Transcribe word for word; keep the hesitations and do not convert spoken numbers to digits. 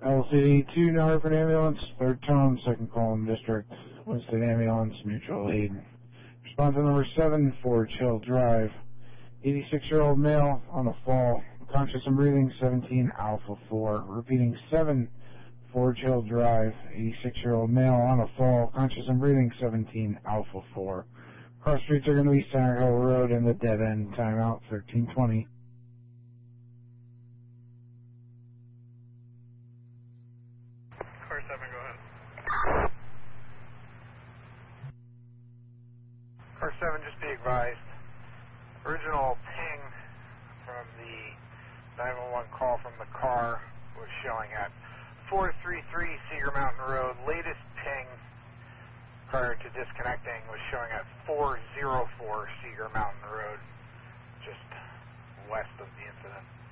L C D two, now Hartford Ambulance, third tone, second column district, Winston Ambulance, mutual aid. Response to number seven, Ford Hill Drive. eighty-six-year-old male on the fall, conscious and breathing, seventeen Alpha four. Repeating, seven, Ford Hill Drive. eighty-six-year-old male on the fall, conscious and breathing, seventeen Alpha four. Cross streets are going to be Center Hill Road and the dead end. Timeout, thirteen twenty. Car seven, go ahead. Car seven, just be advised. Original ping from the nine one one call from the car was showing at four three three Cedar Mountain Road. Latest ping prior to disconnecting was showing at four oh four Cedar Mountain Road, just west of the incident.